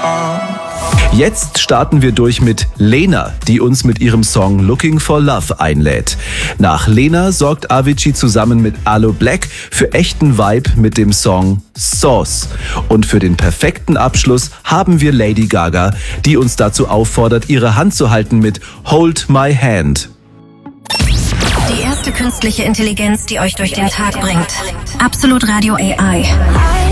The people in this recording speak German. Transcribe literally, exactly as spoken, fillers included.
Jetzt starten wir durch mit Lena, die uns mit ihrem Song Looking for Love einlädt. Nach Lena sorgt Avicii zusammen mit Aloe Blacc für echten Vibe mit dem Song Sauce. Und für den perfekten Abschluss haben wir Lady Gaga, die uns dazu auffordert, ihre Hand zu halten mit Hold My Hand. Die erste künstliche Intelligenz, die euch durch den Tag bringt. Absolut Radio A I.